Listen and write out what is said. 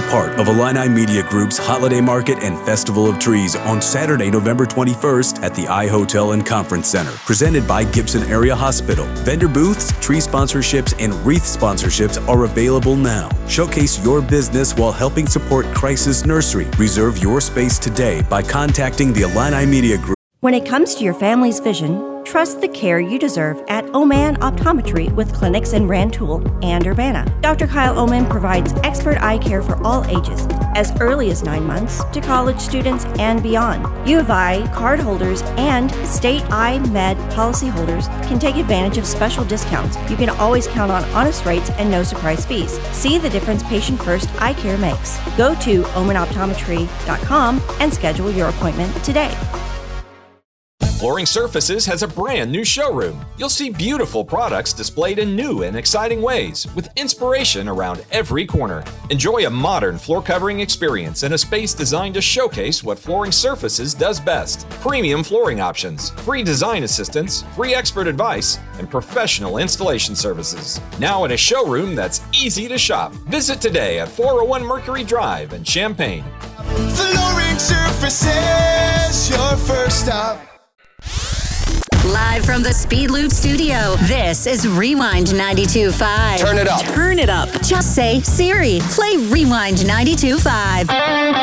part of Illini Media Group's Holiday Market and Festival of Trees on Saturday, November 21st at the iHotel and Conference Center, presented by Gibson Area Hospital. Vendor booths, tree sponsorships, and wreath sponsorships are available now. Showcase your business while helping support Crisis Nursery. Reserve your space today by contacting the Illini Media Group. When it comes to your family's vision, trust the care you deserve at Oman Optometry with clinics in Rantoul and Urbana. Dr. Kyle Oman provides expert eye care for all ages, as early as 9 months to college students and beyond. U of I card holders and state eye med policy holders can take advantage of special discounts. You can always count on honest rates and no surprise fees. See the difference patient-first eye care makes. Go to omanoptometry.com and schedule your appointment today. Flooring Surfaces has a brand new showroom. You'll see beautiful products displayed in new and exciting ways, with inspiration around every corner. Enjoy a modern floor covering experience in a space designed to showcase what Flooring Surfaces does best. Premium flooring options, free design assistance, free expert advice, and professional installation services. Now in a showroom that's easy to shop. Visit today at 401 Mercury Drive in Champaign. Flooring Surfaces, your first stop. Live from the Speed Loop studio, this is Rewind 92.5. Turn it up. Turn it up. Just say, Siri, play Rewind 92.5.